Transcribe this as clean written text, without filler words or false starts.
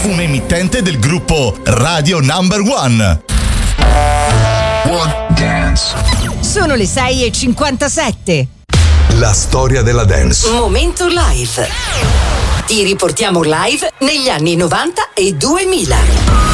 un'emittente del gruppo Radio Number One. One Dance. Sono le 6:57. La storia della dance. Momento live. Ti riportiamo live negli anni 90 e 2000.